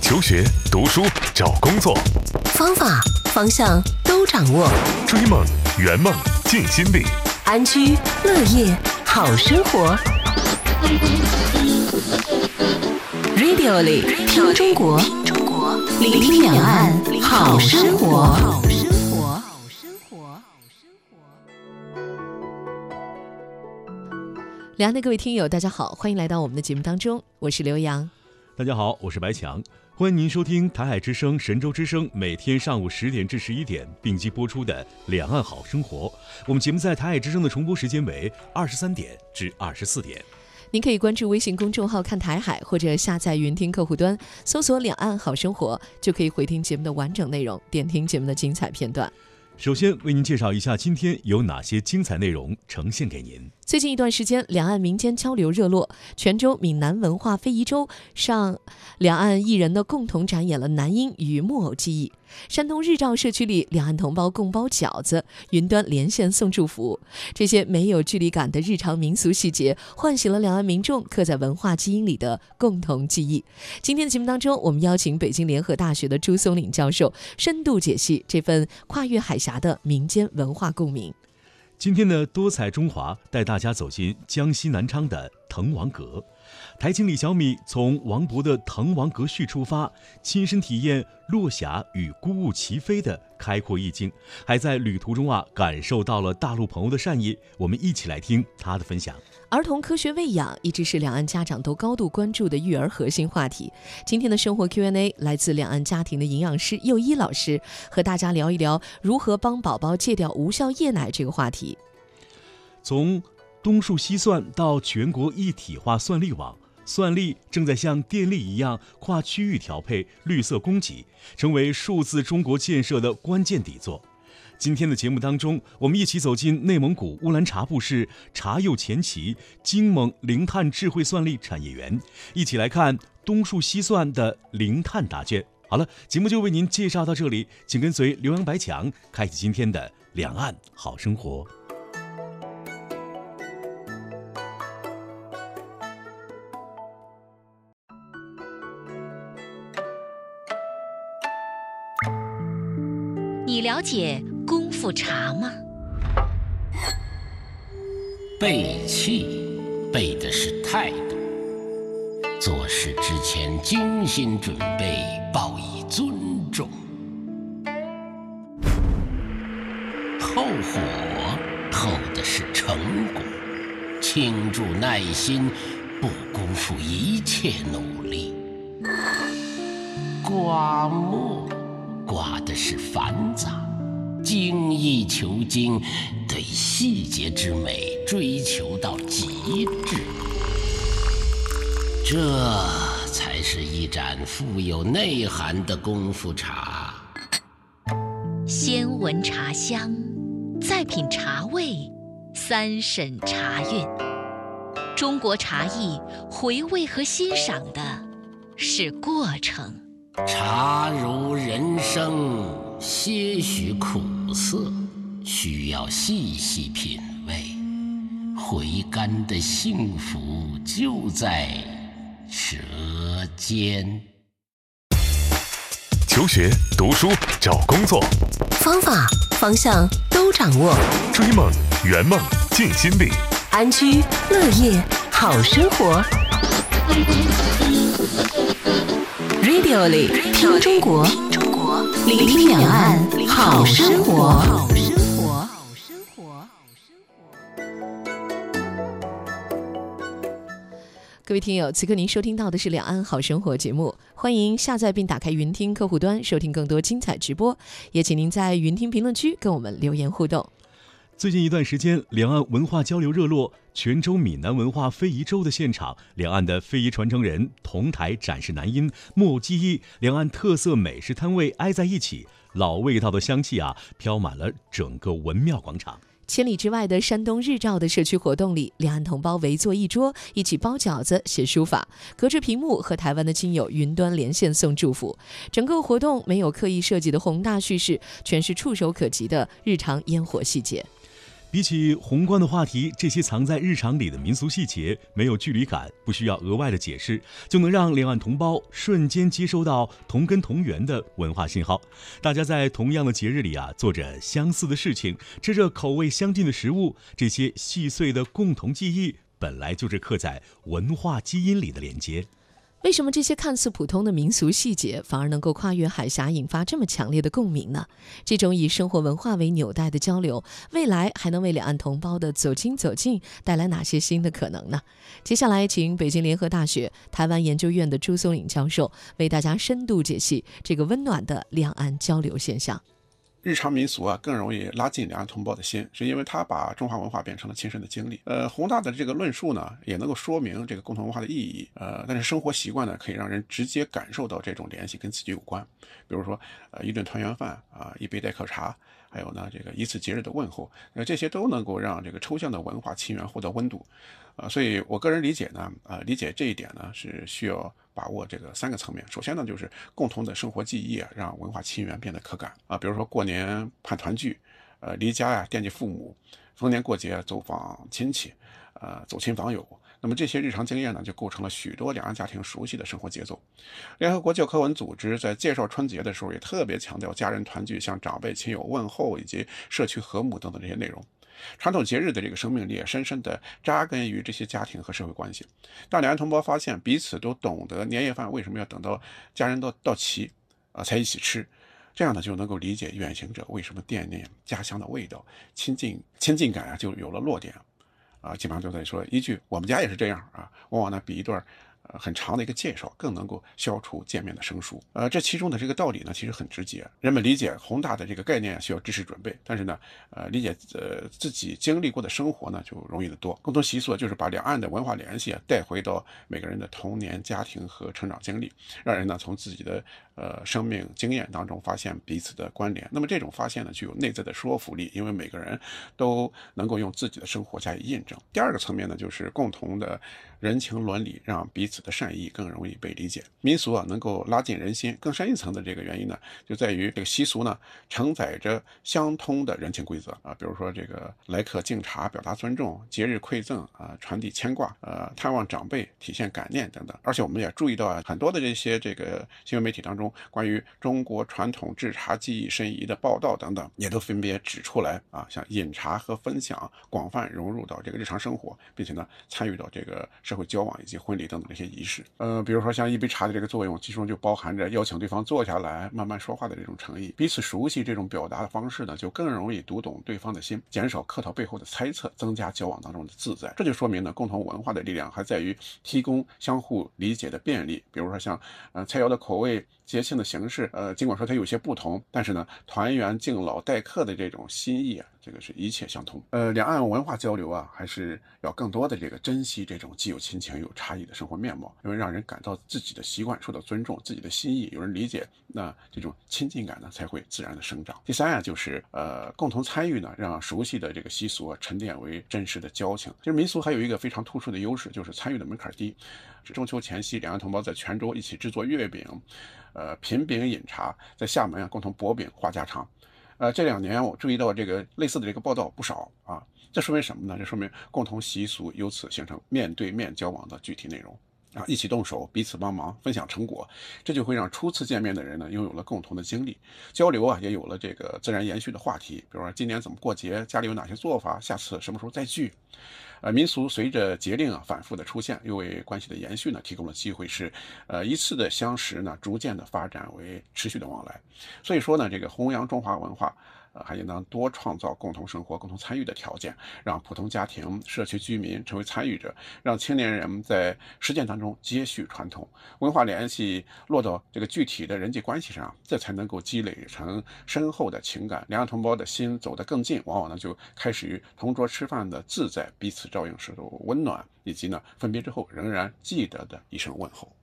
求学、读书、找工作， 方法、方向都掌握。 追梦、圆梦、尽心力， 安居乐业好生活。Radio 里听中国，聆听两岸好生活。两岸的各位听友，大家好，欢迎来到我们的节目当中，我是刘洋。 大家好，我是白强，欢迎您收听台海之声、神州之声每天上午10点至11点并机播出的《两岸好生活》。我们节目在台海之声的重播时间为23点至24点。 您可以关注微信公众号看台海，或者下载云听客户端，搜索两岸好生活，就可以回听节目的完整内容，点听节目的精彩片段。 首先为您介绍一下今天有哪些精彩内容呈现给您。 最近一段时间，两岸民间交流热络，泉州闽南文化非遗周上，两岸艺人的共同展演了南音与木偶技艺。山东日照社区里，两岸同胞共包饺子，云端连线送祝福。这些没有距离感的日常民俗细节，唤醒了两岸民众刻在文化基因里的共同记忆。今天的节目当中，我们邀请北京联合大学的朱松岭教授深度解析这份跨越海峡的民间文化共鸣。 今天的多彩中华带大家走进江西南昌的滕王阁。台青李小米从王勃的《滕王阁序》出发，亲身体验落霞与孤鹜齐飞的开阔意境，还在旅途中感受到了大陆朋友的善意。我们一起来听他的分享。 儿童科学喂养一直是两岸家长都高度关注的育儿核心话题。今天的生活 Q&A 来自两岸家庭的营养师佑一老师，和大家聊一聊如何帮宝宝戒掉无效夜奶这个话题。 从东数西算到全国一体化算力网，算力正在像电力一样跨区域调配绿色供给，成为数字中国建设的关键底座。今天的节目当中，我们一起走进内蒙古乌兰察布市察右前旗精猛零碳智慧算力产业园，一起来看东数西算的零碳答卷。好了，节目就为您介绍到这里，请跟随刘洋白强开启今天的两岸好生活。 你了解功夫茶吗？ 背气背的是态度，做事之前精心准备，报以尊重。后火后的是成果，倾注耐心，不辜负一切努力。刮墨刮的是繁杂，精益求精，对细节之美追求到极致，这才是一盏富有内涵的功夫茶。 先闻茶香，再品茶味，三审茶韵。中国茶艺回味和欣赏的是过程。 茶如人生，些许苦涩，需要细细品味。回甘的幸福就在舌尖。 求学、读书、找工作， 方法、方向都掌握。 追梦、圆梦、尽心力， 安居乐业好生活。Radio 里听中国，聆听两岸好生活。各位听友，此刻您收听到的是两岸好生活节目，欢迎下载并打开云听客户端收听更多精彩直播，也请您在云听评论区跟我们留言互动。 最近一段时间，两岸文化交流热络，泉州闽南文化非遗周的现场，两岸的非遗传承人同台展示南音、木偶技艺，两岸特色美食摊位挨在一起，老味道的香气飘满了整个文庙广场。 千里之外的山东日照的社区活动里，两岸同胞围坐一桌，一起包饺子、写书法，隔着屏幕和台湾的亲友云端连线送祝福。整个活动没有刻意设计的宏大叙事，全是触手可及的日常烟火细节。 比起宏观的话题，这些藏在日常里的民俗细节没有距离感，不需要额外的解释，就能让两岸同胞瞬间接收到同根同源的文化信号。大家在同样的节日里做着相似的事情，吃着口味相近的食物，这些细碎的共同记忆本来就是刻在文化基因里的连接。 为什么这些看似普通的民俗细节反而能够跨越海峡引发这么强烈的共鸣呢？这种以生活文化为纽带的交流，未来还能为两岸同胞的走亲走近带来哪些新的可能呢？接下来请北京联合大学台湾研究院的朱松岭教授为大家深度解析这个温暖的两岸交流现象。 日常民俗更容易拉近两岸同胞的心，是因为它把中华文化变成了亲身的经历。宏大的这个论述呢，也能够说明这个共同文化的意义。但是生活习惯呢，可以让人直接感受到这种联系跟自己有关。比如说，一顿团圆饭一杯待客茶，还有呢这个一次节日的问候，这些都能够让这个抽象的文化亲缘获得温度。所以我个人理解呢，理解这一点呢是需要把握这个3个层面。首先呢，就是共同的生活记忆让文化亲缘变得可感比如说过年盼团聚，离家惦记父母，逢年过节走访亲戚，走亲访友。那么这些日常经验呢，就构成了许多两岸家庭熟悉的生活节奏。联合国教科文组织在介绍春节的时候，也特别强调家人团聚、向长辈亲友问候以及社区和睦等等这些内容。传统节日的这个生命力也深深地扎根于这些家庭和社会关系。当两岸同胞发现彼此都懂得年夜饭为什么要等到家人到齐才一起吃，这样呢就能够理解远行者为什么惦念家乡的味道，亲近感就有了落点基本上就在说一句我们家也是这样往往呢比一段很长的一个介绍更能够消除见面的生疏。这其中的这个道理呢，其实很直接。人们理解宏大的这个概念需要知识准备，但是呢，理解自己经历过的生活呢，就容易得多。共同习俗就是把两岸的文化联系带回到每个人的童年、家庭和成长经历，让人呢从自己的生命经验当中发现彼此的关联。那么这种发现呢，具有内在的说服力，因为每个人都能够用自己的生活加以印证。第二个层面呢，就是共同的人情伦理，让彼此的善意更容易被理解。民俗能够拉近人心，更深一层的这个原因呢，就在于这个习俗呢承载着相通的人情规则比如说这个来客敬茶表达尊重，节日馈赠传递牵挂，探望长辈体现感念等等。而且我们也注意到很多的这些这个新闻媒体当中关于中国传统制茶技艺申遗的报道等等，也都分别指出来像饮茶和分享广泛融入到这个日常生活，并且呢参与到这个社会交往以及婚礼等等这些仪式。比如说像一杯茶的这个作用，其中就包含着邀请对方坐下来慢慢说话的这种诚意。彼此熟悉这种表达的方式呢，就更容易读懂对方的心，减少客套背后的猜测，增加交往当中的自在。这就说明呢，共同文化的力量还在于提供相互理解的便利。比如说像菜肴的口味、节庆的形式，尽管说它有些不同，但是呢，团圆敬老待客的这种心意这个是一切相通。两岸文化交流还是要更多的这个珍惜这种既有亲情有差异的生活面貌，因为让人感到自己的习惯受到尊重，自己的心意有人理解，那这种亲近感呢才会自然的生长。第三就是共同参与呢，让熟悉的这个习俗沉淀为真实的交情。其实民俗还有一个非常突出的优势，就是参与的门槛低。中秋前夕，两岸同胞在泉州一起制作月饼，品饼饮茶，在厦门共同薄饼话家常。这2年我注意到这个类似的这个报道不少这说明什么呢？这说明共同习俗由此形成面对面交往的具体内容一起动手，彼此帮忙，分享成果，这就会让初次见面的人呢拥有了共同的经历，交流也有了这个自然延续的话题。比如说今年怎么过节，家里有哪些做法，下次什么时候再聚。民俗随着节令反复的出现，又为关系的延续呢提供了机会，是一次的相识呢逐渐的发展为持续的往来。所以说呢，这个弘扬中华文化还应当多创造共同生活、共同参与的条件，让普通家庭、社区居民成为参与者，让青年人在实践当中接续传统，文化联系落到这个具体的人际关系上，这才能够积累成深厚的情感。两岸同胞的心走得更近，往往呢就开始于同桌吃饭的自在，彼此照应是温暖，以及呢分别之后仍然记得的一声问候。